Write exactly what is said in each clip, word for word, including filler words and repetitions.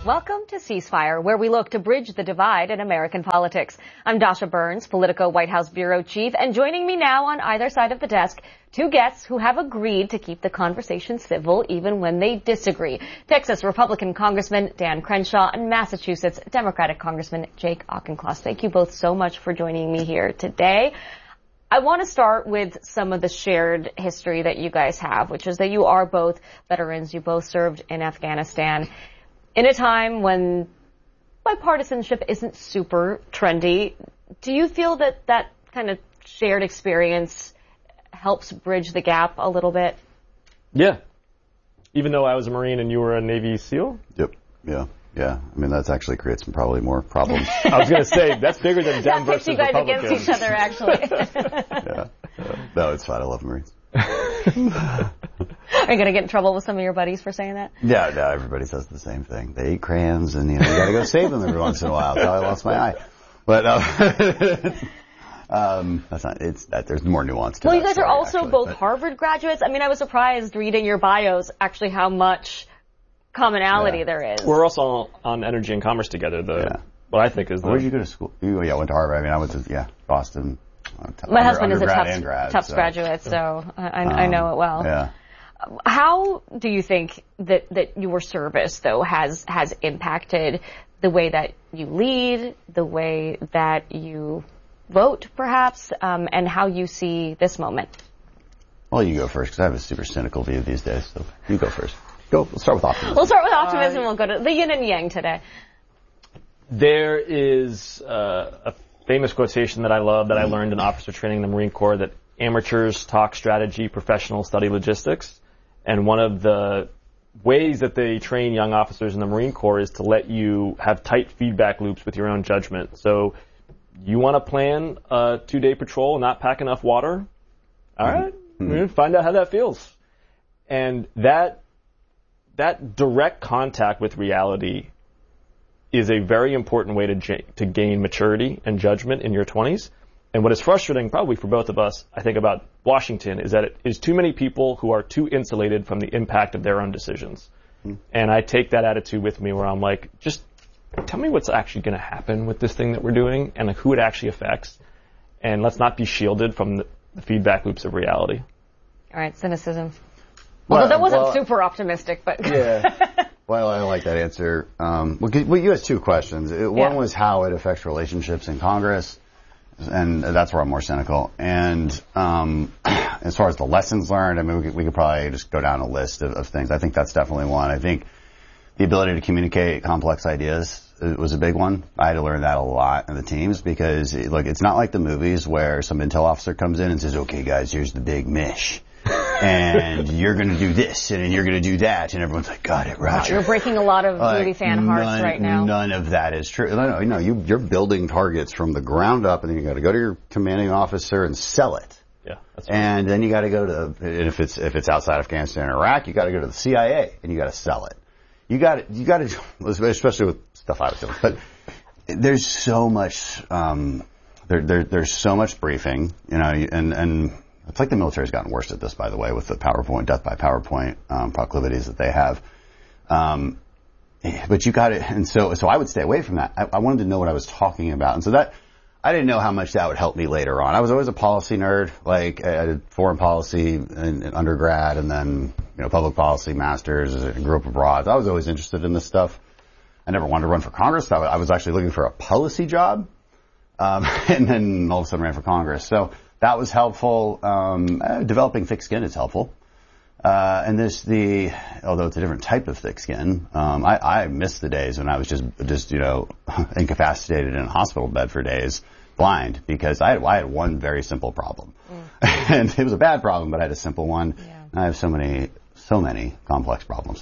Welcome to Ceasefire, where we look to bridge the divide in American politics. I'm Dasha Burns, Politico White House Bureau Chief, and joining me now on either side of the desk, two guests who have agreed to keep the conversation civil even when they disagree. Texas Republican Congressman Dan Crenshaw and Massachusetts Democratic Congressman Jake Auchincloss. Thank you both so much for joining me here today. I want to start with some of the shared history that you guys have, which is that you are both veterans. You both served in Afghanistan. In a time when bipartisanship isn't super trendy, do you feel that that kind of shared experience helps bridge the gap a little bit? Yeah. Even though I was a Marine and you were a Navy SEAL? Yep. Yeah. Yeah. I mean, that's actually creates some probably more problems. I was going to say, that's bigger than Dem versus you guys Republicans. against each other, actually. yeah. yeah. No, it's fine. I love Marines. Are you going to get in trouble with some of your buddies for saying that? Yeah, no, everybody says the same thing. They eat crayons and, you know, you got to go save them every once in a while. That's how I lost my eye. But, uh, um, that's not, it's, that, there's more nuance to Well, that you guys story, are also actually, both but, Harvard graduates. I mean, I was surprised reading your bios, actually, how much commonality yeah. there is. We're also on Energy and Commerce together, the, yeah. what I think is the... Where did you go to school? You, yeah, I went to Harvard. I mean, I went to, yeah, Boston. Uh, My under, husband is a Tufts, grad, Tufts so. graduate, so I, um, I know it well. Yeah. How do you think that, that your service, though, has has impacted the way that you lead, the way that you vote, perhaps, um, and how you see this moment? Well, you go first, because I have a super cynical view these days, so you go first. Go. We'll start with optimism. We'll start with optimism. Uh, we'll go to the yin and yang today. There is uh, a famous quotation that I love that I learned in officer training in the Marine Corps, that amateurs talk strategy, professionals study logistics. And one of the ways that they train young officers in the Marine Corps is to let you have tight feedback loops with your own judgment. So you want to plan a two-day patrol and not pack enough water? All right, mm-hmm. We're going to find out how that feels. And that that direct contact with reality is a very important way to j- to gain maturity and judgment in your twenties. And what is frustrating, probably for both of us, I think, about Washington is that it is too many people who are too insulated from the impact of their own decisions. Mm-hmm. And I take that attitude with me where I'm like, just tell me what's actually going to happen with this thing that we're doing and like who it actually affects. And let's not be shielded from the, the feedback loops of reality. All right, cynicism. Well, Although that wasn't well, super optimistic, but... yeah. Well, I like that answer. Um, well, you asked two questions. One yeah. was how it affects relationships in Congress. And that's where I'm more cynical. And um, as far as the lessons learned, I mean, we could, we could probably just go down a list of, of things. I think that's definitely one. I think the ability to communicate complex ideas was a big one. I had to learn that a lot in the teams because, look, it's not like the movies where some intel officer comes in and says, okay, guys, here's the big mish. And you're going to do this, and you're going to do that, and everyone's like, got it, Roger. You're breaking a lot of like, movie fan hearts none, right now. None of that is true. No, no, no you, you're building targets from the ground up, and then you got to go to your commanding officer and sell it. Yeah, that's and right. then you got to go to, and if it's if it's outside Afghanistan or Iraq, you got to go to the C I A, and you got to sell it. You got you got to, especially with stuff I was doing. But there's so much, um, there, there there's so much briefing, you know, and and. It's like the military's gotten worse at this, by the way, with the PowerPoint, death by PowerPoint um, proclivities that they have. Um, but you got it, and so so I would stay away from that. I, I wanted to know what I was talking about, and so that I didn't know how much that would help me later on. I was always a policy nerd, like I did foreign policy in, in undergrad, and then you know public policy masters. I grew up abroad. I was always interested in this stuff. I never wanted to run for Congress. I was actually looking for a policy job, um, and then all of a sudden ran for Congress. So. That was helpful. Um, uh, developing thick skin is helpful. Uh, and this, the, although it's a different type of thick skin, um, I, I miss the days when I was just, just, you know, incapacitated in a hospital bed for days, blind, because I had, I had one very simple problem. Mm. And it was a bad problem, but I had a simple one. Yeah. I have so many, so many complex problems.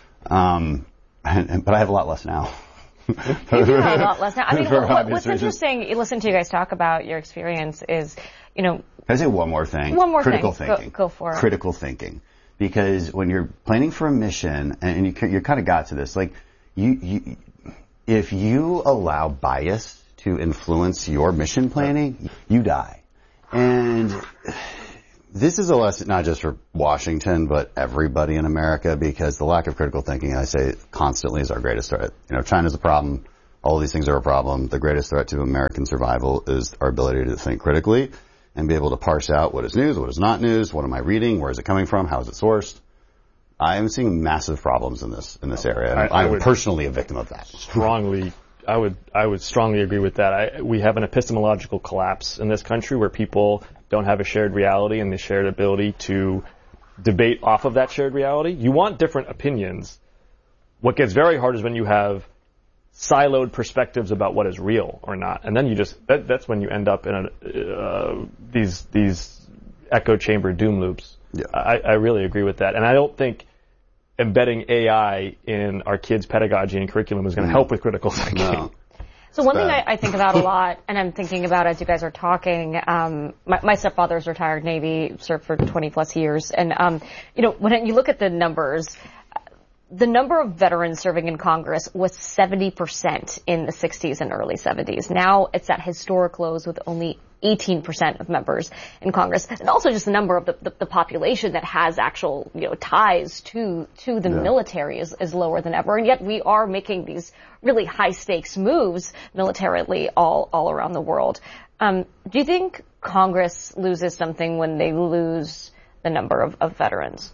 Um, and, and, but I have a lot less now. You do have a lot less now. I mean, what, what's interesting, you listen to you guys talk about your experience is, you know... Can I say one more thing? One more Critical thing. thinking. Go, go for it. Critical thinking. Because when you're planning for a mission, and you, you kind of got to this, like, you, you, if you allow bias to influence your mission planning, you die. And this is a lesson not just for Washington, but everybody in America, because the lack of critical thinking, I say constantly, is our greatest threat. You know, China's a problem. All of these things are a problem. The greatest threat to American survival is our ability to think critically and be able to parse out what is news, what is not news, what am I reading, where is it coming from, how is it sourced. I am seeing massive problems in this in this area. And I, I I'm personally a victim of that. Strongly, I would I would strongly agree with that. I, we have an epistemological collapse in this country where people don't have a shared reality and the shared ability to debate off of that shared reality. You want different opinions. What gets very hard is when you have siloed perspectives about what is real or not, and then you just that, that's when you end up in a, uh, these these echo chamber doom loops. Yeah. I, I really agree with that, and I don't think embedding A I in our kids' pedagogy and curriculum is going to Mm. help with critical thinking. No. So one thing bad. I, I think about a lot, and I'm thinking about as you guys are talking, um, my, my stepfather's retired Navy, served for twenty plus years, and um, you know, when you look at the numbers, the number of veterans serving in Congress was seventy percent in the sixties and early seventies. Now it's at historic lows with only eighteen percent of members in Congress. And also just the number of the, the, the population that has actual, you know, ties to, to the Yeah. military is, is lower than ever. And yet we are making these really high stakes moves militarily all, all around the world. Um, do you think Congress loses something when they lose the number of, of veterans?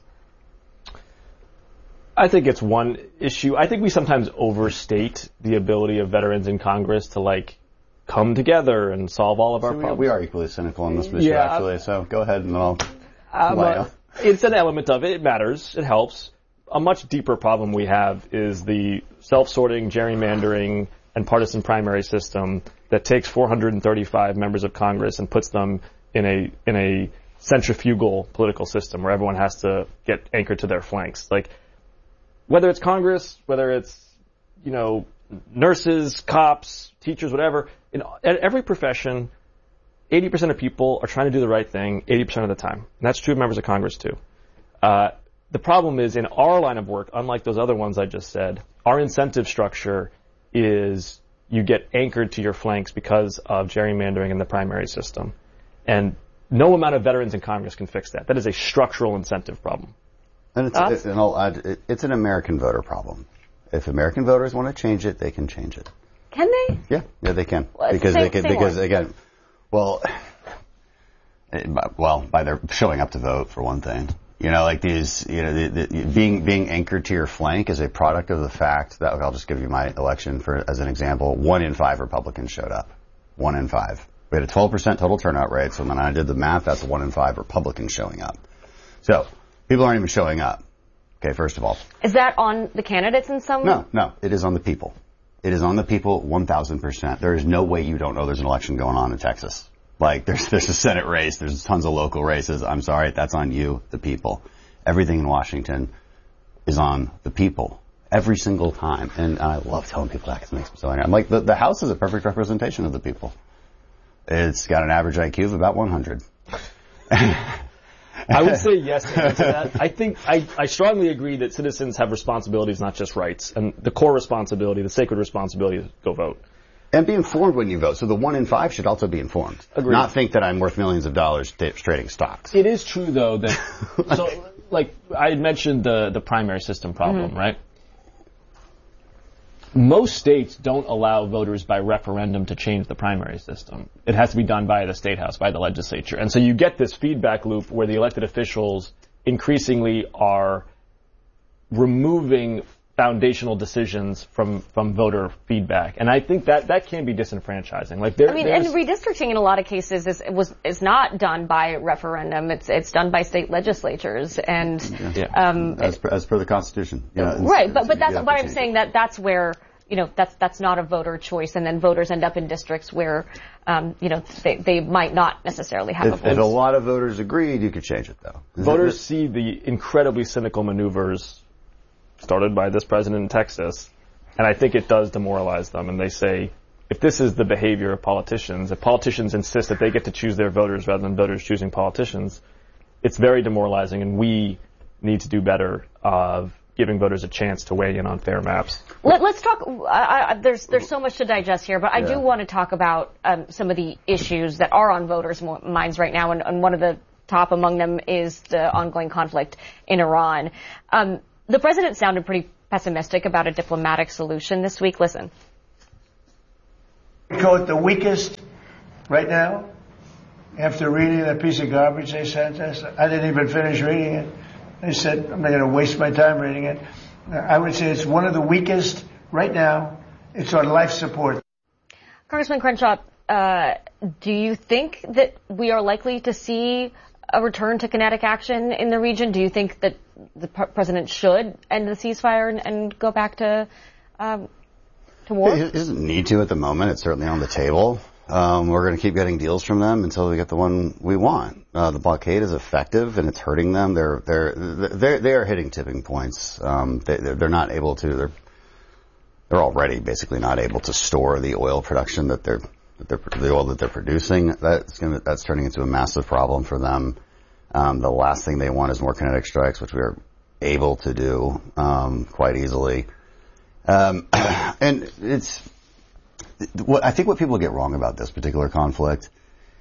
I think it's one issue. I think we sometimes overstate the ability of veterans in Congress to, like, come together and solve all of our So we, problems. we are equally cynical on this issue, Yeah, actually. So go ahead and I'll. Um, lay uh, off. it's an element of it. It matters. It helps. A much deeper problem we have is the self-sorting, gerrymandering, and partisan primary system that takes four hundred thirty-five members of Congress and puts them in a in a centrifugal political system where everyone has to get anchored to their flanks. Like, whether it's Congress, whether it's, you know, nurses, cops, teachers, whatever, in at every profession, eighty percent of people are trying to do the right thing eighty percent of the time. And that's true of members of Congress, too. Uh, the problem is, in our line of work, unlike those other ones I just said, our incentive structure is you get anchored to your flanks because of gerrymandering in the primary system. And no amount of veterans in Congress can fix that. That is a structural incentive problem. And it's, Thoughts? it, and I'll add, it, it's an American voter problem. If American voters want to change it, they can change it. Can they? Yeah, yeah, they can. Well, because say- they can, say because more. again, well, it, well, by their showing up to vote, for one thing. You know, like these, you know, the, the, being being anchored to your flank is a product of the fact that, I'll just give you my election for as an example. One in five Republicans showed up. One in five. We had a twelve percent total turnout rate, so when I did the math, that's one in five Republicans showing up. So, people aren't even showing up. Okay, first of all. Is that on the candidates in some? No, no, it is on the people. It is on the people one thousand percent. There is no way you don't know there's an election going on in Texas. Like, there's there's a Senate race, there's tons of local races. I'm sorry, that's on you, the people. Everything in Washington is on the people. Every single time. And I love telling people that because it makes me so angry. I'm like, the, the House is a perfect representation of the people. It's got an average I Q of about one hundred. I would say yes to answer that. I think, I, I strongly agree that citizens have responsibilities, not just rights. And the core responsibility, the sacred responsibility is go vote. And be informed when you vote. So the one in five should also be informed. Agreed. Not think that I'm worth millions of dollars t- trading stocks. It is true, though, that, so, like, I had mentioned the, the primary system problem, mm-hmm. right? Most states don't allow voters by referendum to change the primary system. It has to be done by the state house, by the legislature. And so you get this feedback loop where the elected officials increasingly are removing foundational decisions from, from voter feedback. And I think that, that can be disinfranchising. Like there, I mean, and redistricting in a lot of cases is was is not done by referendum. It's it's done by state legislatures and yeah. um, as, per, as per the Constitution. You know, right. But but that's yeah, but I'm saying that that's where you know that's that's not a voter choice, and then voters end up in districts where um, you know they they might not necessarily have if, a voice. If a lot of voters agreed, you could change it though. Voters see the incredibly cynical maneuvers started by this president in Texas, and I think it does demoralize them. And they say, if this is the behavior of politicians, if politicians insist that they get to choose their voters rather than voters choosing politicians, it's very demoralizing, and we need to do better of giving voters a chance to weigh in on fair maps. Let, let's talk. I, I, there's there's so much to digest here, but I Yeah. do want to talk about um, some of the issues that are on voters' minds right now, and, and one of the top among them is the ongoing conflict in Iran. Um, the president sounded pretty pessimistic about a diplomatic solution this week. Listen. We call it the weakest right now. After reading that piece of garbage they sent us, I didn't even finish reading it. They said, I'm not going to waste my time reading it. I would say it's one of the weakest right now. It's on life support. Congressman Crenshaw, uh, do you think that we are likely to see a return to kinetic action in the region? Do you think that the president should end the ceasefire and, and go back to um, to war? It doesn't need to at the moment. It's certainly on the table. Um, we're going to keep getting deals from them until we get the one we want. Uh, the blockade is effective and it's hurting them. They're they're they're they are hitting tipping points. Um, they they're not able to. They're they're already basically not able to store the oil production that they're that they're the oil that they're producing. That's going to, that's turning into a massive problem for them. Um, the last thing they want is more kinetic strikes, which we are able to do um, quite easily. Um, and it's. What I think what people get wrong about this particular conflict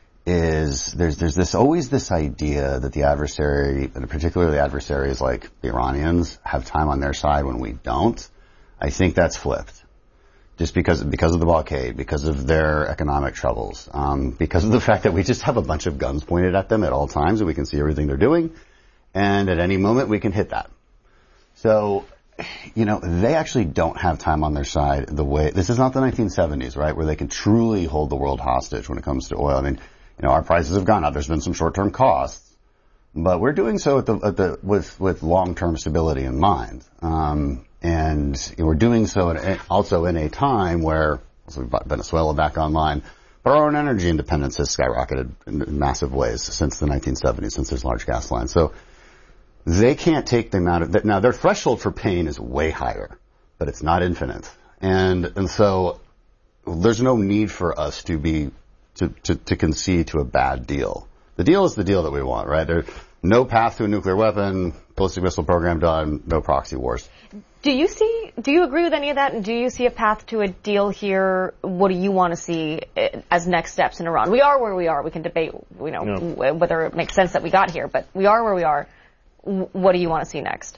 is there's there's this always this idea that the adversary, and particularly adversaries like the Iranians, have time on their side when we don't. I think that's flipped, just because because of the blockade, because of their economic troubles, um, because of the fact that we just have a bunch of guns pointed at them at all times and we can see everything they're doing, and at any moment we can hit that. So. You know, they actually don't have time on their side the way, this is not the nineteen seventies, right, where they can truly hold the world hostage when it comes to oil. I mean, you know, our prices have gone up. There's been some short-term costs, but we're doing so at the, at the, with, with long-term stability in mind. Um, and you know, we're doing so in, also in a time where, so we've got Venezuela back online, but our own energy independence has skyrocketed in massive ways since the nineteen seventies, since there's large gas lines. So, they can't take the amount of, now their threshold for pain is way higher, but it's not infinite. And, and so there's no need for us to be, to, to, to concede to a bad deal. The deal is the deal that we want, right? There's no path to a nuclear weapon, ballistic missile program done, no proxy wars. Do you see, do you agree with any of that? And do you see a path to a deal here? What do you want to see as next steps in Iran? We are where we are. We can debate, you know, no. whether it makes sense that we got here, but we are where we are. What do you want to see next?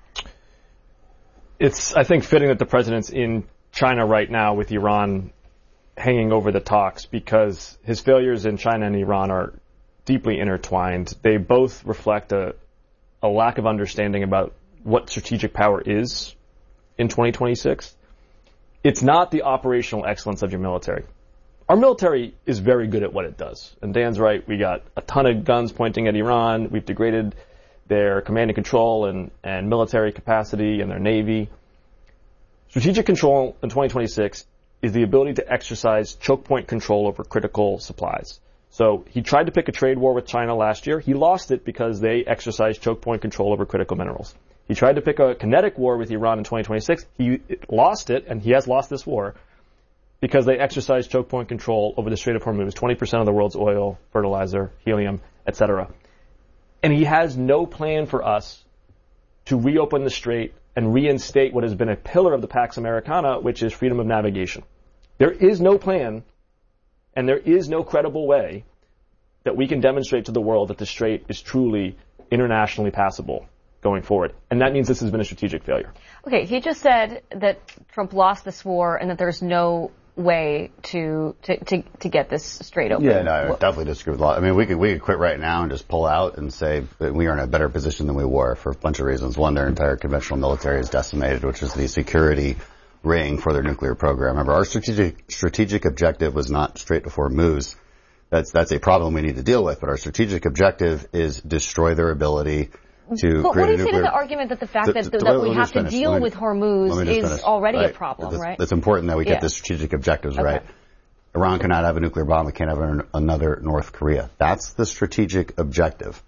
It's, I think, fitting that the president's in China right now with Iran hanging over the talks because his failures in China and Iran are deeply intertwined. They both reflect a, a lack of understanding about what strategic power is in twenty twenty-six. It's not the operational excellence of your military. Our military is very good at what it does. And Dan's right. We got a ton of guns pointing at Iran. We've degraded their command and control and, and military capacity and their navy. Strategic control in twenty twenty-six is the ability to exercise choke point control over critical supplies. So he tried to pick a trade war with China last year. He lost it because they exercised choke point control over critical minerals. He tried to pick a kinetic war with Iran in twenty twenty-six. He lost it, and he has lost this war because they exercised choke point control over the Strait of Hormuz, twenty percent of the world's oil, fertilizer, helium, et cetera. And he has no plan for us to reopen the strait and reinstate what has been a pillar of the Pax Americana, which is freedom of navigation. There is no plan, and there is no credible way that we can demonstrate to the world that the strait is truly internationally passable going forward. And that means this has been a strategic failure. Okay, he just said that Trump lost this war and that there's no way to to to, to get this straight open. Yeah, no, I definitely disagree with a lot. I mean, we could we could quit right now and just pull out and say that we are in a better position than we were for a bunch of reasons. One, their entire conventional military is decimated, which is the security ring for their nuclear program. Remember, our strategic strategic objective was not Strait of Hormuz. That's that's a problem we need to deal with. But our strategic objective is destroy their ability to but create what do a you nuclear... say to the argument that the fact to, that, to, that to, we have to deal me, with Hormuz is finish. already right. a problem, it's, right? It's important that we get yeah. the strategic objectives okay. right. Iran cannot have a nuclear bomb. It can't have an, another North Korea. That's the strategic objective.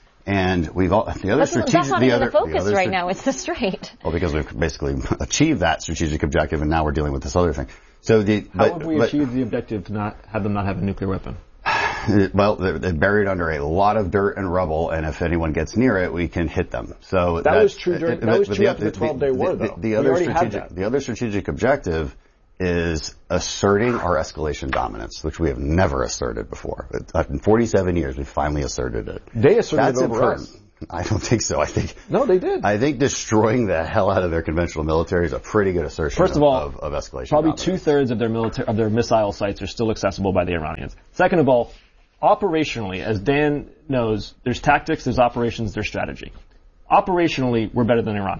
And we've all, the other that's, strategic... That's not the even other, the focus the right now. It's the strait. Well, because we've basically achieved that strategic objective, and now we're dealing with this other thing. So the, How but, have we but, achieved the objective to not have them not have a nuclear weapon? Well, they're, they're buried under a lot of dirt and rubble, and if anyone gets near it, we can hit them. So that was true during, that was true after the twelve-day war, though. The, the, the other strategic, the other strategic objective is asserting our escalation dominance, which we have never asserted before. In forty-seven years, we finally asserted it. They asserted That's it over important. us. I don't think so. I think no, they did. I think destroying the hell out of their conventional military is a pretty good assertion. First of all, of, of escalation. Probably dominance. two thirds of their military of their missile sites are still accessible by the Iranians. Second of all, operationally, as Dan knows, there's tactics, there's operations, there's strategy. Operationally, we're better than Iran.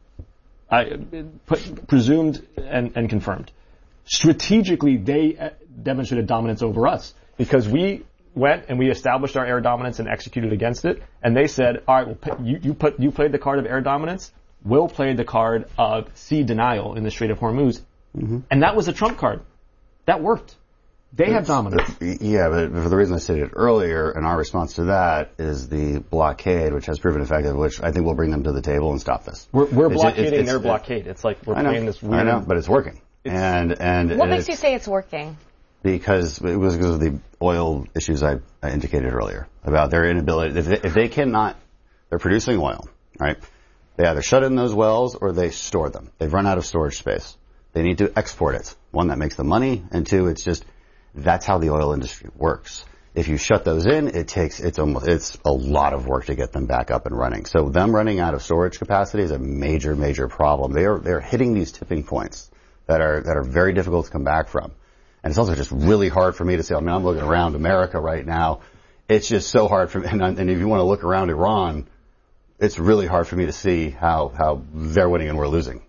I put, presumed and, and confirmed. Strategically, they demonstrated dominance over us because we went and we established our air dominance and executed against it. And they said, all right, well, you, you put, you played the card of air dominance. We'll play the card of sea denial in the Strait of Hormuz. Mm-hmm. And that was a trump card. That worked. They have dominance. Yeah, but for the reason I stated earlier, and our response to that is the blockade, which has proven effective, which I think will bring them to the table and stop this. We're, we're it's, blockading it's, it's, their blockade. It's like we're I know, playing this weird. I know, but it's working. It's, and and what makes you say it's working? Because it was because of the oil issues I, I indicated earlier about their inability. If they, if they cannot, they're producing oil, right? They either shut in those wells or they store them. They've run out of storage space. They need to export it. One, that makes them money, and two, it's just that's how the oil industry works. If you shut those in, it takes it's almost it's a lot of work to get them back up and running. So them running out of storage capacity is a major, major problem. They are they're hitting these tipping points that are that are very difficult to come back from. And it's also just really hard for me to say, I mean, I'm looking around America right now. It's just so hard for me. And, and if you want to look around Iran, it's really hard for me to see how, how they're winning and we're losing.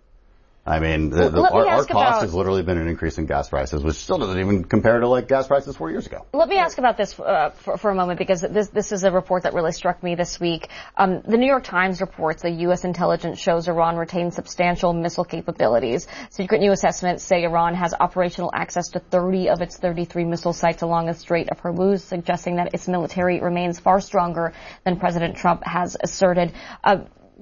I mean, the, the, our, our cost about, has literally been an increase in gas prices, which still doesn't even compare to like gas prices four years ago. Let me ask about this uh, for, for a moment, because this this is a report that really struck me this week. Um, the New York Times reports that U S intelligence shows Iran retains substantial missile capabilities. Secret new assessments say Iran has operational access to thirty of its thirty-three missile sites along the Strait of Hormuz, suggesting that its military remains far stronger than President Trump has asserted. Uh,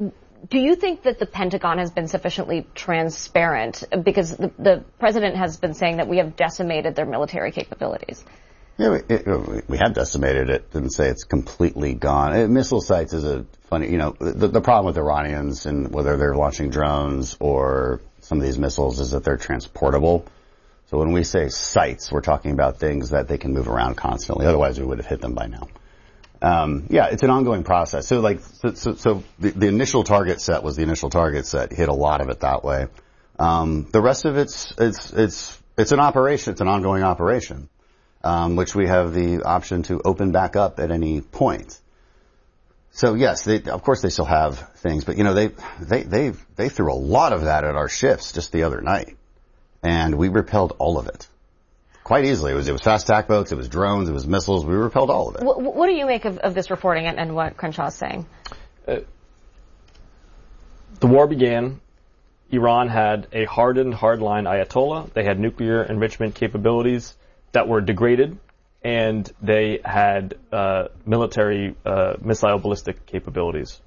Do you think that the Pentagon has been sufficiently transparent? Because the, the president has been saying that we have decimated their military capabilities. Yeah, we, it, we have decimated it. Didn't say it's completely gone. It, missile sites is a funny, you know, the, the problem with Iranians and whether they're launching drones or some of these missiles is that they're transportable. So when we say sites, we're talking about things that they can move around constantly. Otherwise, we would have hit them by now. Um, yeah, it's an ongoing process. So like, so, so, so the, the initial target set was the initial target set. Hit a lot of it that way. Um, the rest of it's, it's, it's, it's an operation. It's an ongoing operation, um, which we have the option to open back up at any point. So yes, they, of course they still have things, but you know, they, they, they, they threw a lot of that at our ships just the other night, and we repelled all of it. Quite easily. It was, it was fast attack boats, it was drones, it was missiles. We repelled all of it. What, what do you make of, of this reporting and, and what Crenshaw is saying? Uh, the war began. Iran had a hardened, hardline Ayatollah. They had nuclear enrichment capabilities that were degraded, and they had uh, military uh, missile ballistic capabilities.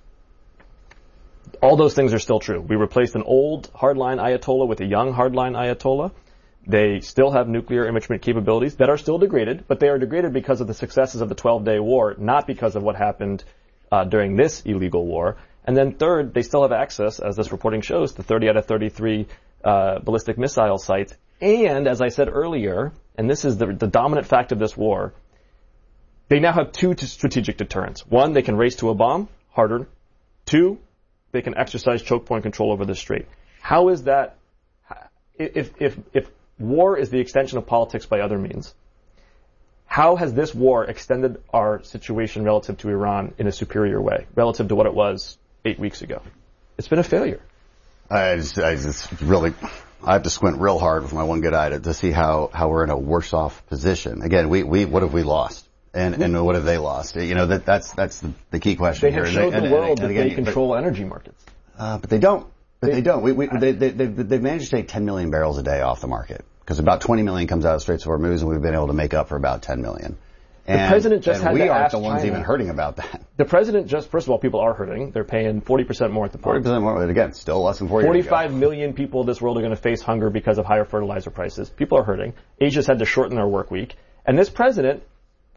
All those things are still true. We replaced an old hardline Ayatollah with a young hardline Ayatollah. They still have nuclear enrichment capabilities that are still degraded, but they are degraded because of the successes of the twelve-day war, not because of what happened uh, during this illegal war. And then third, they still have access, as this reporting shows, to thirty out of thirty-three uh, ballistic missile sites. And, as I said earlier, and this is the, the dominant fact of this war, they now have two strategic deterrents. One, they can race to a bomb, harder. Two, they can exercise choke point control over the strait. How is that? If, if, if war is the extension of politics by other means, how has this war extended our situation relative to Iran in a superior way, relative to what it was eight weeks ago? It's been a failure. I just, I just really, I have to squint real hard with my one good eye to, to see how, how we're in a worse off position. Again, we, we, what have we lost? And, and what have they lost? You know, that, that's, that's the, the key question they here. They have showed and the they, world and, and, that and again, they control but, energy markets. Uh, but they don't. But they, they don't. We, we, they, they, they've, they've managed to take ten million barrels a day off the market, because about twenty million comes out of Straits of Hormuz, and we've been able to make up for about ten million. And, the president just and had we to aren't ask the ones China. even hurting about that. The president just, first of all, people are hurting. They're paying forty percent more at the pump. forty percent more, again, still less than forty forty-five million people in this world are going to face hunger because of higher fertilizer prices. People are hurting. Asia's had to shorten their work week. And this president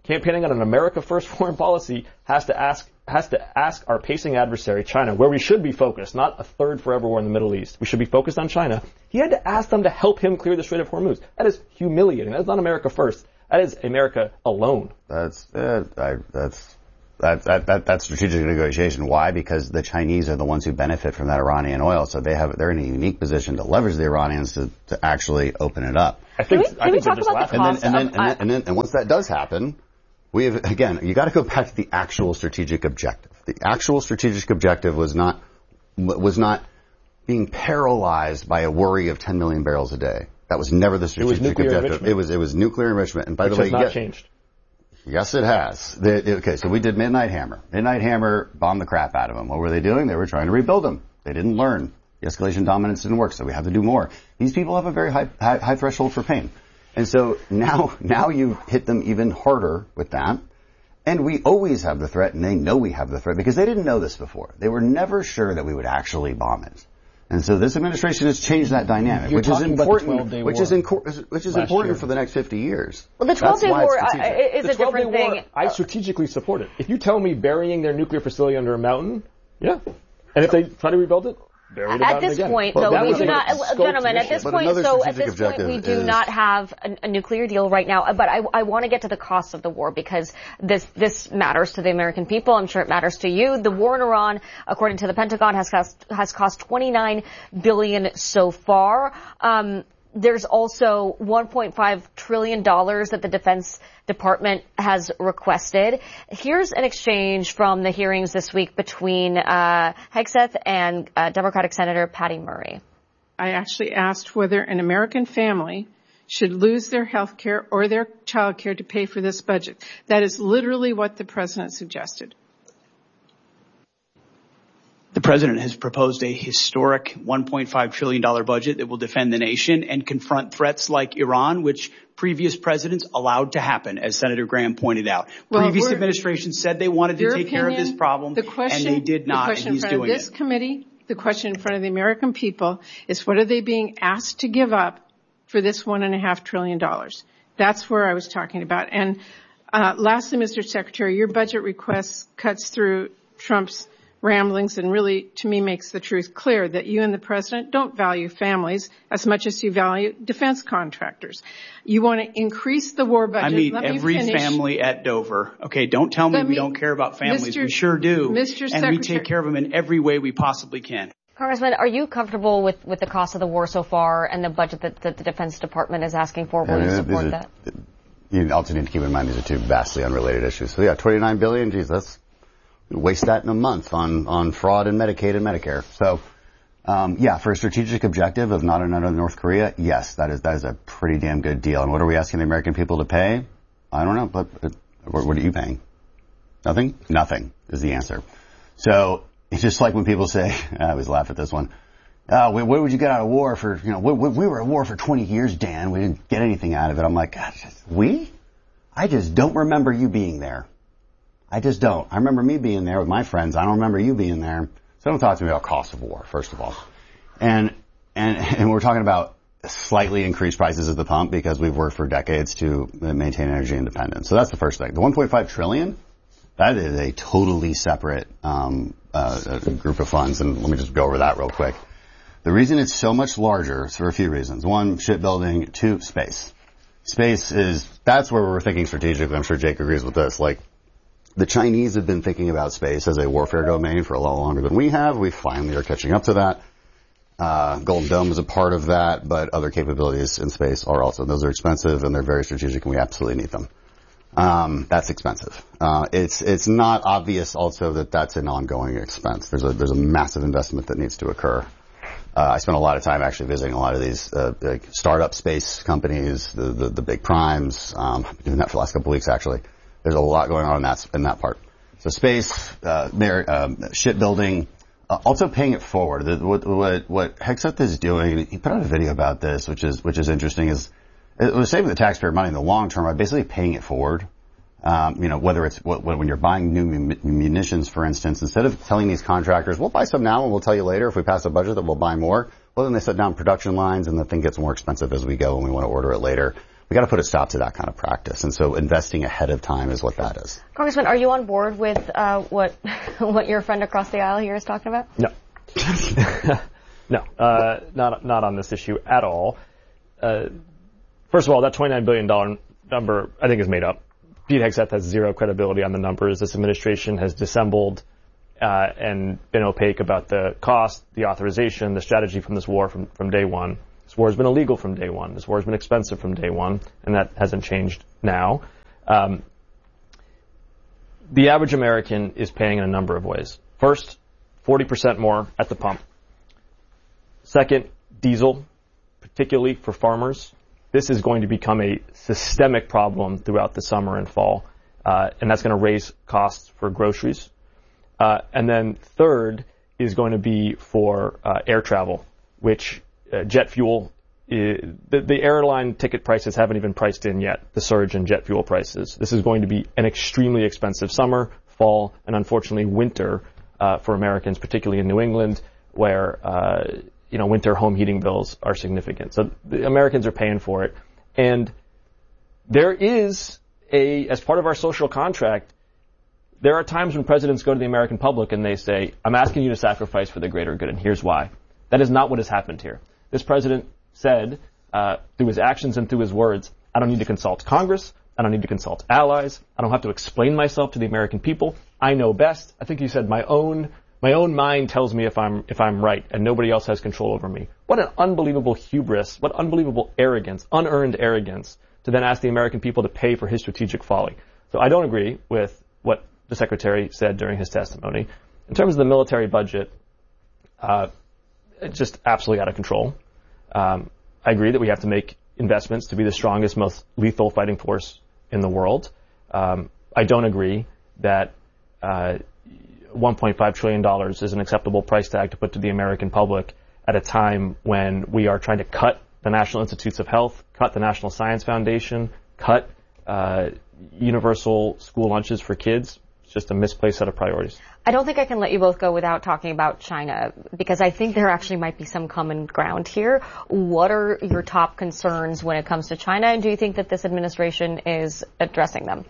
campaigning on an America First foreign policy, has to ask has to ask our pacing adversary, China, where we should be focused, not a third forever war in the Middle East. We should be focused on China. He had to ask them to help him clear the Strait of Hormuz. That is humiliating. That's not America First. That is America alone. That's uh, I, that's that, that that that's strategic negotiation. Why? Because the Chinese are the ones who benefit from that Iranian oil, so they have they're in a unique position to leverage the Iranians to, to actually open it up. I think can we, can I we think talk they're just about the laughing. cost And then, and, of, then, and, then, and then and once that does happen, we have again you got to go back to the actual strategic objective. The actual strategic objective was not was not being paralyzed by a worry of ten million barrels a day. That was never the strategic it was nuclear objective. Enrichment. It was it was nuclear enrichment. And by Which the way, has not yes, changed. Yes, it has. The, okay, so we did Midnight Hammer. Midnight Hammer bombed the crap out of them. What were they doing? They were trying to rebuild them. They didn't learn. The escalation dominance didn't work, so we have to do more. These people have a very high, high, high threshold for pain. And so now, now you hit them even harder with that. And we always have the threat, and they know we have the threat because they didn't know this before. They were never sure that we would actually bomb it. And so this administration has changed that dynamic, You're which is important, which is, inco- which is important year. for the next fifty years. well, the twelve-day war uh, is The a different twelve-day war, thing. I strategically support it. If you tell me burying their nuclear facility under a mountain, yeah. And if they try to rebuild it, bury it At this again. point, Well, though, that we was do a not, uh, gentlemen, at this But point, another so at strategic this point, we objective do is- not have a, a nuclear deal right now. But I, I want to get to the cost of the war because this this matters to the American people. I'm sure it matters to you. The war in Iran, according to the Pentagon, has cost has cost twenty-nine billion dollars so far. Um, There's also one point five trillion dollars that the Defense Department has requested. Here's an exchange from the hearings this week between uh, Hegseth and uh, Democratic Senator Patty Murray. I actually asked whether an American family should lose their health care or their child care to pay for this budget. That is literally what the president suggested. The president has proposed a historic one point five trillion dollars budget that will defend the nation and confront threats like Iran, which previous presidents allowed to happen, as Senator Graham pointed out. Well, previous administrations said they wanted to Your take opinion, care of this problem, the question, and they did not, the question and he's in front doing of this it. committee, the question in front of the American people is what are they being asked to give up for this one and a half trillion dollars? That's where I was talking about. And uh, lastly, Mister Secretary, your budget request cuts through Trump's ramblings and really, to me, makes the truth clear that you and the president don't value families as much as you value defense contractors. You want to increase the war budget. I mean, Let every me finish. family at Dover. Okay, don't tell me Let we me- don't care about families. Mister We sure do. Mister And we Secretary- take care of them in every way we possibly can. Congressman, are you comfortable with, with the cost of the war so far and the budget that, that the Defense Department is asking for? Will you Yeah, support these are- that? You also need to keep in mind these are two vastly unrelated issues. So yeah, twenty-nine billion dollars, geez, that's, waste that in a month on, on fraud and Medicaid and Medicare. So, um, yeah, for a strategic objective of not another North Korea, yes, that is, that is a pretty damn good deal. And what are we asking the American people to pay? I don't know, but uh, what, what are you paying? Nothing? Nothing is the answer. So, it's just like when people say, I always laugh at this one, oh, what would you get out of war for, you know, we, we were at war for twenty years, Dan. We didn't get anything out of it. I'm like, God, we? I just don't remember you being there. I just don't. I remember me being there with my friends. I don't remember you being there. So don't talk to me about cost of war, first of all. And, and, and we're talking about slightly increased prices at the pump because we've worked for decades to maintain energy independence. So that's the first thing. The one point five trillion, that is a totally separate, um, uh, group of funds. And let me just go over that real quick. The reason it's so much larger is for a few reasons. One, shipbuilding. Two, space. Space is, that's where we're thinking strategically. I'm sure Jake agrees with this. Like, the Chinese have been thinking about space as a warfare domain for a lot longer than we have. We finally are catching up to that. Uh, Golden Dome is a part of that, but other capabilities in space are also. Those are expensive and they're very strategic and we absolutely need them. Um, that's expensive. Uh, it's, it's not obvious also that that's an ongoing expense. There's a, there's a massive investment that needs to occur. Uh, I spent a lot of time actually visiting a lot of these, uh, like startup space companies, the, the, the big primes. Um, I've been doing that for the last couple of weeks actually. There's a lot going on in that, in that part. So space, uh, mar- um, shipbuilding, uh, also paying it forward. The, what, what, what Hegseth is doing, he put out a video about this, which is, which is interesting, is it was saving the taxpayer money in the long term by basically paying it forward. Um, you know, whether it's what, when you're buying new munitions, for instance, instead of telling these contractors, we'll buy some now and we'll tell you later if we pass a budget that we'll buy more. Well, then they set down production lines and the thing gets more expensive as we go and we want to order it later. we got to put a stop to that kind of practice. And so investing ahead of time is what that is. Congressman, are you on board with uh, what what your friend across the aisle here is talking about? No. no, uh, not not on this issue at all. Uh, first of all, that twenty-nine billion dollars number, I think, is made up. Pete Hegseth has zero credibility on the numbers. This administration has dissembled uh, and been opaque about the cost, the authorization, the strategy from this war from, from day one. This war has been illegal from day one. This war has been expensive from day one, and that hasn't changed now. Um, the average American is paying in a number of ways. First, forty percent more at the pump. Second, diesel, particularly for farmers. This is going to become a systemic problem throughout the summer and fall, uh, and that's going to raise costs for groceries. Uh, and then third is going to be for uh, air travel, which uh, jet fuel, is, the, the airline ticket prices haven't even priced in yet, the surge in jet fuel prices. This is going to be an extremely expensive summer, fall, and unfortunately winter uh, for Americans, particularly in New England, where uh, you know, winter home heating bills are significant. So the Americans are paying for it. And there is a, as part of our social contract, there are times when presidents go to the American public and they say, I'm asking you to sacrifice for the greater good, and here's why. That is not what has happened here. This president said, uh, through his actions and through his words, I don't need to consult Congress. I don't need to consult allies. I don't have to explain myself to the American people. I know best. I think he said my own My own mind tells me if I'm if I'm right, and nobody else has control over me. What an unbelievable hubris, what unbelievable arrogance, unearned arrogance, to then ask the American people to pay for his strategic folly. So I don't agree with what the Secretary said during his testimony. In terms of the military budget, uh, it's just absolutely out of control. Um, I agree that we have to make investments to be the strongest, most lethal fighting force in the world. Um, I don't agree that uh, one point five trillion dollars is an acceptable price tag to put to the American public at a time when we are trying to cut the National Institutes of Health, cut the National Science Foundation, cut uh, universal school lunches for kids. It's just a misplaced set of priorities. I don't think I can let you both go without talking about China, because I think there actually might be some common ground here. What are your top concerns when it comes to China, and do you think that this administration is addressing them?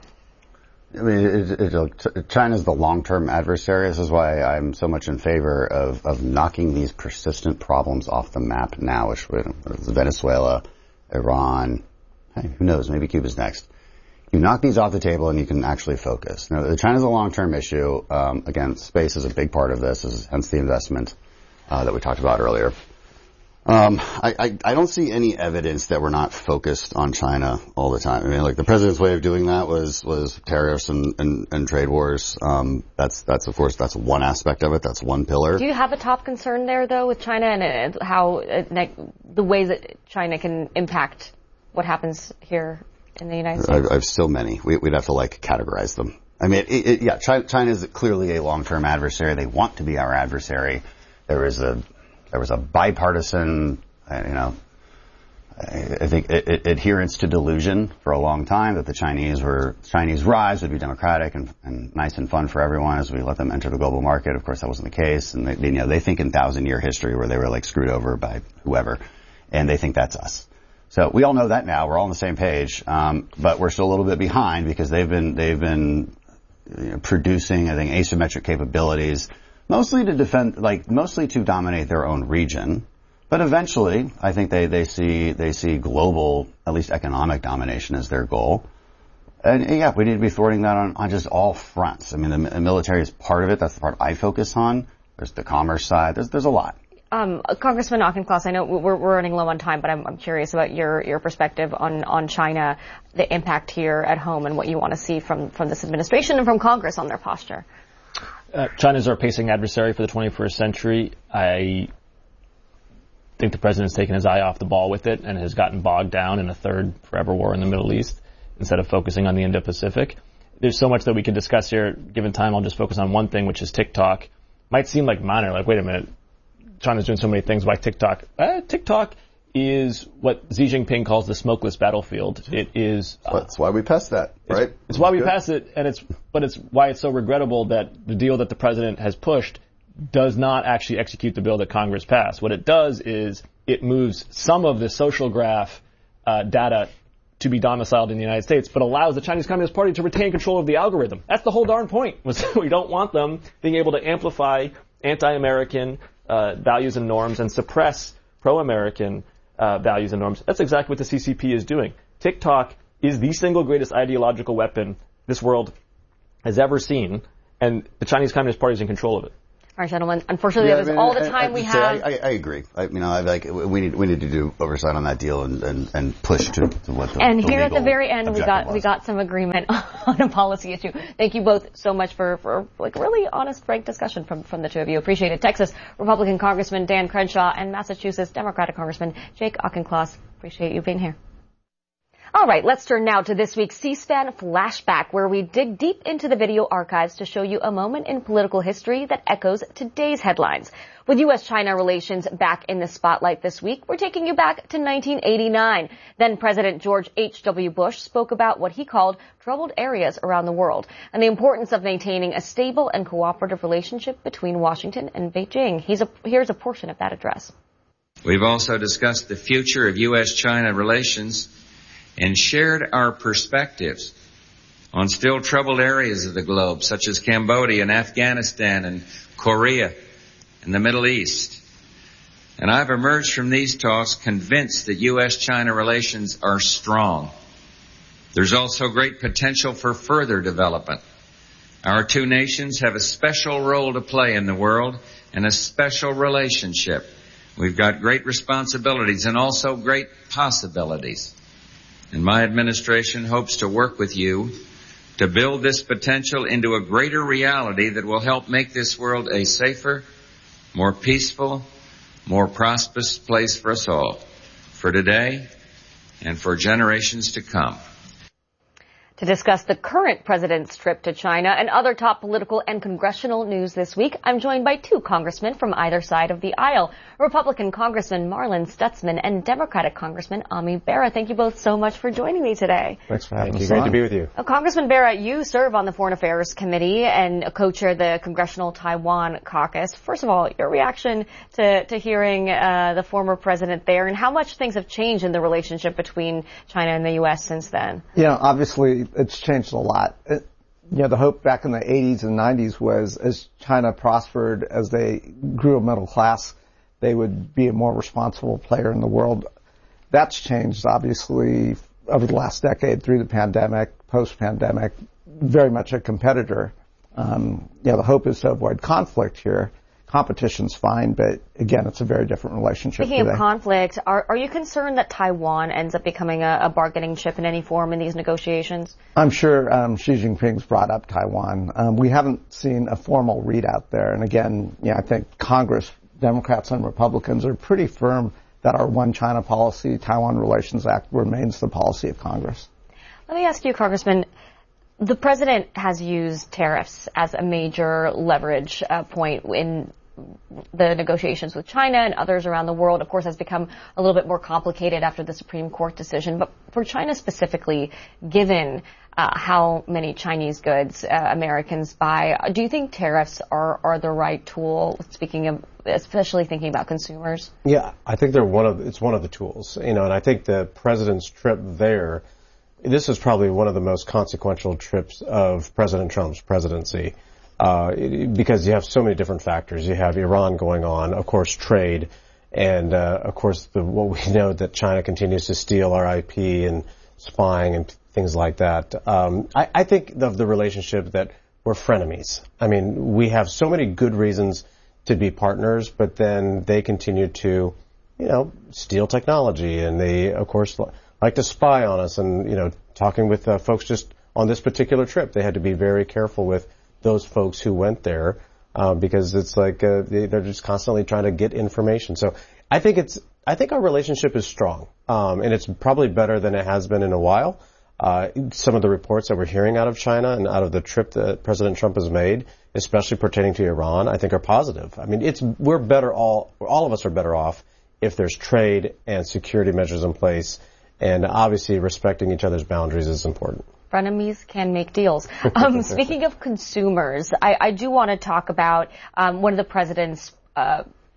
I mean, it, it, China's the long-term adversary. This is why I'm so much in favor of, of knocking these persistent problems off the map now, which is Venezuela, Iran, hey, who knows, maybe Cuba's next. You knock these off the table and you can actually focus. Now, China's a long-term issue. Um, again, space is a big part of this, is hence the investment uh, that we talked about earlier. Um, I, I, I don't see any evidence that we're not focused on China all the time. I mean, like, the president's way of doing that was, was tariffs and, and, and trade wars. Um, that's, that's, of course, that's one aspect of it. That's one pillar. Do you have a top concern there, though, with China and uh, how, uh, like, the ways that China can impact what happens here in the United States? I, I have so many. We, we'd have to, like, categorize them. I mean, it, it, yeah, China, China is clearly a long-term adversary. They want to be our adversary. There is a, There was a bipartisan, you know, I think adherence to delusion for a long time that the Chinese were Chinese rise would be democratic and, and nice and fun for everyone as we let them enter the global market. Of course, that wasn't the case, and they, they, you know, they think in thousand-year history where they were like screwed over by whoever, and they think that's us. So we all know that now. We're all on the same page, um, but we're still a little bit behind because they've been they've been you know, producing, I think, asymmetric capabilities. Mostly to defend, like, mostly to dominate their own region. But eventually, I think they, they see, they see global, at least economic domination as their goal. And yeah, we need to be thwarting that on, on just all fronts. I mean, the, the military is part of it. That's the part I focus on. There's the commerce side. There's, there's a lot. Um, Congressman Auchincloss, I know we're, we're running low on time, but I'm, I'm curious about your, your perspective on, on China, the impact here at home, and what you want to see from, from this administration and from Congress on their posture. Uh, China's our pacing adversary for the twenty-first century. I think the president's taken his eye off the ball with it and has gotten bogged down in a third forever war in the Middle East instead of focusing on the Indo-Pacific. There's so much that we could discuss here. Given time, I'll just focus on one thing, which is TikTok. Might seem like minor, like, wait a minute, China's doing so many things, why TikTok? Uh, TikTok is what Xi Jinping calls the smokeless battlefield. It is. Uh, That's why we passed that, right? It's, it's why we passed it, and it's but it's why it's so regrettable that the deal that the president has pushed does not actually execute the bill that Congress passed. What it does is it moves some of the social graph uh, data to be domiciled in the United States, but allows the Chinese Communist Party to retain control of the algorithm. That's the whole darn point. Was we don't want them being able to amplify anti-American uh, values and norms and suppress pro-American uh, values and norms. That's exactly what the C C P is doing. TikTok is the single greatest ideological weapon this world has ever seen, and the Chinese Communist Party is in control of it. All right, gentlemen. Unfortunately, yeah, that is I mean, all the I, time I, we I, have. I, I agree. I, you know, I like we need we need to do oversight on that deal and, and, and push to, to what the And the here at the very end, we got was. we got some agreement on a policy issue. Thank you both so much for for like really honest, frank discussion from from the two of you. Appreciate it. Texas Republican Congressman Dan Crenshaw and Massachusetts Democratic Congressman Jake Auchincloss. Appreciate you being here. All right, let's turn now to this week's C-SPAN Flashback, where we dig deep into the video archives to show you a moment in political history that echoes today's headlines. With U S China relations back in the spotlight this week, we're taking you back to nineteen eighty-nine. Then President George H W Bush spoke about what he called troubled areas around the world and the importance of maintaining a stable and cooperative relationship between Washington and Beijing. He's a, here's a portion of that address. We've also discussed the future of U S China relations and shared our perspectives on still troubled areas of the globe, such as Cambodia and Afghanistan and Korea and the Middle East. And I've emerged from these talks convinced that U S China relations are strong. There's also great potential for further development. Our two nations have a special role to play in the world and a special relationship. We've got great responsibilities and also great possibilities. And my administration hopes to work with you to build this potential into a greater reality that will help make this world a safer, more peaceful, more prosperous place for us all, for today and for generations to come. To discuss the current president's trip to China and other top political and congressional news this week, I'm joined by two congressmen from either side of the aisle, Republican Congressman Marlin Stutzman and Democratic Congressman Ami Bera. Thank you both so much for joining me today. Thanks for having us. Great to be with you. Uh, Congressman Bera, you serve on the Foreign Affairs Committee and co-chair the Congressional Taiwan Caucus. First of all, your reaction to, to hearing uh, the former president there and how much things have changed in the relationship between China and the U S since then? Yeah, obviously it's changed a lot. It, you know, the hope back in the eighties and nineties was as China prospered, as they grew a middle class, they would be a more responsible player in the world. That's changed, obviously, over the last decade through the pandemic, post-pandemic, very much a competitor. Um, you know, the hope is to avoid conflict here. Competition's fine, but again, it's a very different relationship Speaking today. of conflict, are, are you concerned that Taiwan ends up becoming a, a bargaining chip in any form in these negotiations? I'm sure um, Xi Jinping's brought up Taiwan. Um, we haven't seen a formal readout there. And again, yeah, I think Congress, Democrats and Republicans are pretty firm that our One China policy, Taiwan Relations Act, remains the policy of Congress. Let me ask you, Congressman, the president has used tariffs as a major leverage uh, point in the negotiations with China and others around the world. Of course, has become a little bit more complicated after the Supreme Court decision. But for China specifically, given uh, how many Chinese goods uh, Americans buy, do you think tariffs are, are the right tool, speaking of, especially thinking about consumers? Yeah, I think they're one of, it's one of the tools, you know, and I think the president's trip there, this is probably one of the most consequential trips of President Trump's presidency. Uh, because you have so many different factors. You have Iran going on, of course, trade, and, uh, of course, the, what we know that China continues to steal our I P and spying and things like that. Um, I, I think of the relationship that we're frenemies. I mean, we have so many good reasons to be partners, but then they continue to, you know, steal technology, and they, of course, like to spy on us. And, you know, talking with uh, folks just on this particular trip, they had to be very careful with those folks who went there, uh, because it's like, uh, they, they're just constantly trying to get information. So I think it's, I think our relationship is strong, um, and it's probably better than it has been in a while. Uh, some of the reports that we're hearing out of China and out of the trip that President Trump has made, especially pertaining to Iran, I think are positive. I mean, it's, we're better all, all of us are better off if there's trade and security measures in place, and obviously respecting each other's boundaries is important. Frenemies can make deals. Um, speaking of consumers, I, I do want to talk about um, one of the president's uh,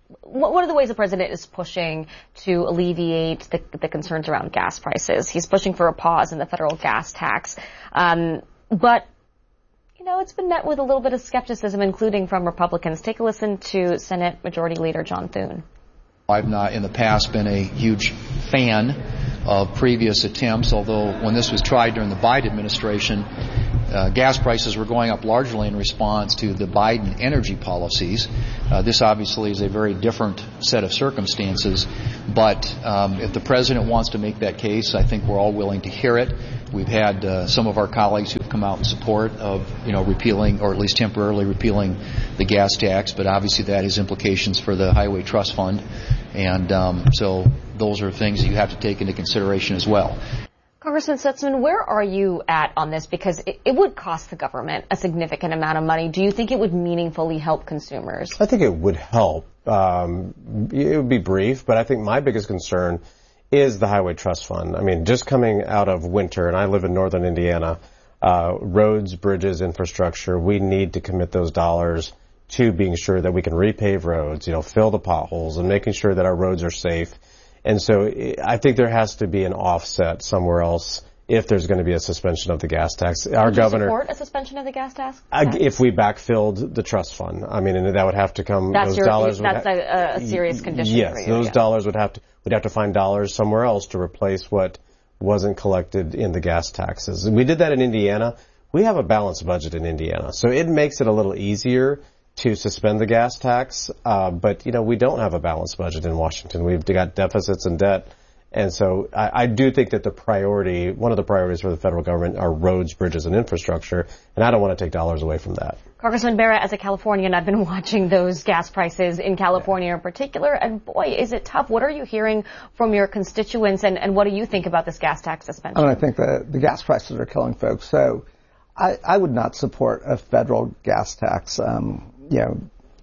one of the ways the president is pushing to alleviate the, the concerns around gas prices. He's pushing for a pause in the federal gas tax. Um, but, you know, it's been met with a little bit of skepticism, including from Republicans. Take a listen to Senate Majority Leader John Thune. I've not in the past been a huge fan of previous attempts, although when this was tried during the Biden administration, uh, gas prices were going up largely in response to the Biden energy policies. Uh, this obviously is a very different set of circumstances, but um, if the president wants to make that case, I think we're all willing to hear it. We've had uh, some of our colleagues who have come out in support of, you know, repealing or at least temporarily repealing the gas tax, but obviously that has implications for the Highway Trust Fund, and um, so those are things that you have to take into consideration as well. Congressman Stutzman, where are you at on this? Because it, it would cost the government a significant amount of money. Do you think it would meaningfully help consumers? I think it would help. Um, it would be brief, but I think my biggest concern is the Highway Trust Fund. I mean, just coming out of winter, and I live in northern Indiana, uh, roads, bridges, infrastructure, we need to commit those dollars to being sure that we can repave roads, you know, fill the potholes and making sure that our roads are safe. And so I think there has to be an offset somewhere else if there's going to be a suspension of the gas tax. Our Would you governor support a suspension of the gas tax? I, if we backfilled the trust fund, I mean, and that would have to come. That's those your, dollars. That's would ha- a, a serious condition. Yes, for you, those yeah. dollars would have to. We'd have to find dollars somewhere else to replace what wasn't collected in the gas taxes. And we did that in Indiana. We have a balanced budget in Indiana, so it makes it a little easier to suspend the gas tax. Uh, but you know, we don't have a balanced budget in Washington. We've got deficits and debt. And so I, I do think that the priority, one of the priorities for the federal government are roads, bridges, and infrastructure, and I don't want to take dollars away from that. Congressman Bera, as a Californian, I've been watching those gas prices in California in particular, and boy, is it tough. What are you hearing from your constituents, and, and what do you think about this gas tax suspension? I, mean, I think that the gas prices are killing folks, so I, I would not support a federal gas tax, um, you know,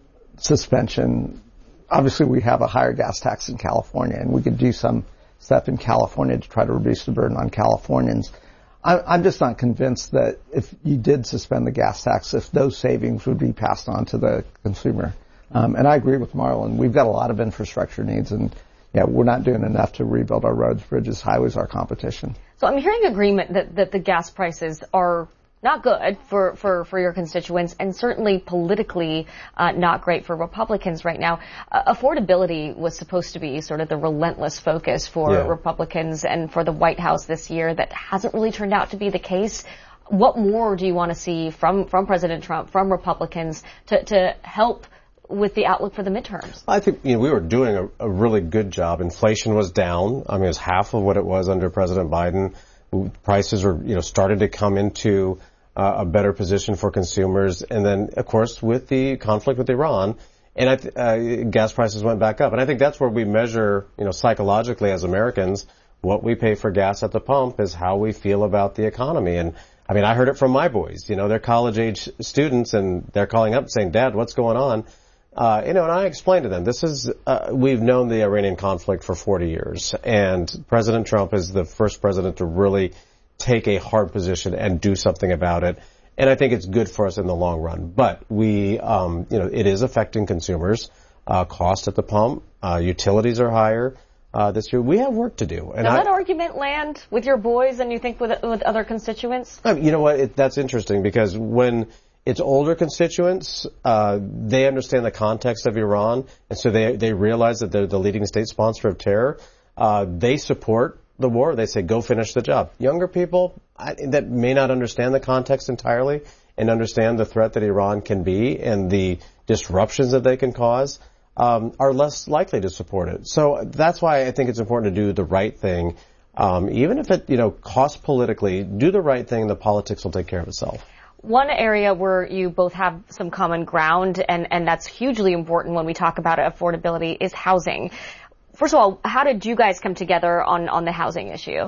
suspension. Obviously, we have a higher gas tax in California, and we could do some stuff in California to try to reduce the burden on Californians. I, I'm just not convinced that if you did suspend the gas tax, if those savings would be passed on to the consumer. Um, and I agree with Marlon. We've got a lot of infrastructure needs, and yeah, we're not doing enough to rebuild our roads, bridges, highways, our competition. So I'm hearing agreement that, that the gas prices are not good for, for, for your constituents, and certainly politically uh, not great for Republicans right now. Uh, affordability was supposed to be sort of the relentless focus for yeah. Republicans and for the White House this year. That hasn't really turned out to be the case. What more do you want to see from, from President Trump, from Republicans, to, to help with the outlook for the midterms? I think, you know, we were doing a, a really good job. Inflation was down. I mean, it was half of what it was under President Biden. Prices were, you know, started to come into uh, a better position for consumers. And then, of course, with the conflict with Iran, and I th- uh, gas prices went back up. And I think that's where we measure, you know, psychologically as Americans, what we pay for gas at the pump is how we feel about the economy. And I mean, I heard it from my boys. You know, they're college-age students, and they're calling up saying, "Dad, what's going on?" Uh, you know, and I explained to them, this is, uh, we've known the Iranian conflict for forty years, and President Trump is the first president to really take a hard position and do something about it. And I think it's good for us in the long run. But we, um, you know, it is affecting consumers, uh, cost at the pump, uh, utilities are higher. Uh, this year, we have work to do. And Does I, that argument land with your boys and you think with, with other constituents? I mean, you know what, it, that's interesting, because when it's older constituents, uh, they understand the context of Iran, and so they they realize that they're the leading state sponsor of terror. Uh, they support the war. They say, go finish the job. Younger people I, that may not understand the context entirely and understand the threat that Iran can be and the disruptions that they can cause, um, are less likely to support it. So that's why I think it's important to do the right thing. Um, even if it, you know, costs politically, do the right thing, the politics will take care of itself. One area where you both have some common ground, and, and that's hugely important when we talk about affordability, is housing. First of all, how did you guys come together on, on the housing issue?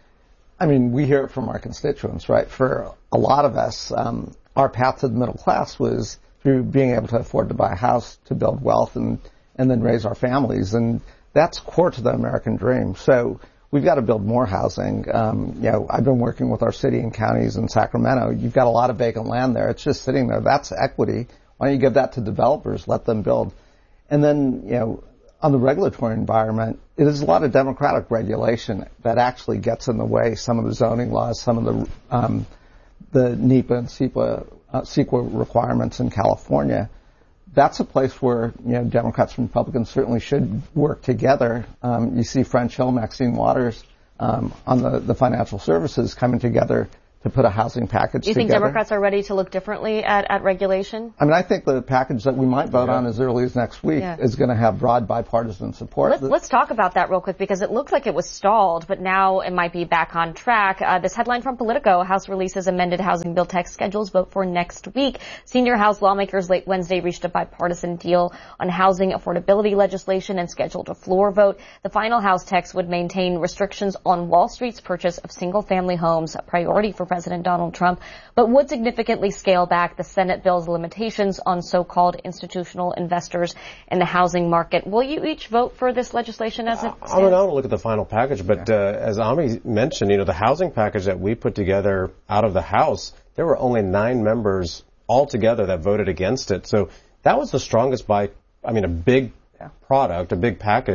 I mean, we hear it from our constituents, right? For a lot of us, um, our path to the middle class was through being able to afford to buy a house, to build wealth, and, and then raise our families. And that's core to the American dream. So we've got to build more housing. Um, you know, I've been working with our city and counties in Sacramento. You've got a lot of vacant land there. It's just sitting there. That's equity. Why don't you give that to developers? Let them build. And then, you know, on the regulatory environment, it is a lot of Democratic regulation that actually gets in the way. Some of the zoning laws, some of the um, the NEPA and CEQA, uh, CEQA requirements in California. That's a place where, you know, Democrats and Republicans certainly should work together. Um, you see French Hill, Maxine Waters um, on the, the financial services coming together to put a housing package together. Do you think Democrats are ready to look differently at, at regulation? I mean, I think the package that we might vote yeah. on as early as next week yeah. is going to have broad bipartisan support. Let's, let's talk about that real quick, because it looked like it was stalled, but now it might be back on track. Uh, this headline from Politico: House releases amended housing bill text schedules, vote for next week. Senior House lawmakers late Wednesday reached a bipartisan deal on housing affordability legislation and scheduled a floor vote. The final House text would maintain restrictions on Wall Street's purchase of single-family homes, a priority for President Donald Trump, but would significantly scale back the Senate bill's limitations on so-called institutional investors in the housing market. Will you each vote for this legislation as it stands? I don't know. Look at the final package, but uh, as Ami mentioned, you know, the housing package that we put together out of the House, there were only nine members altogether that voted against it. So that was the strongest by, I mean, a big product, a big package.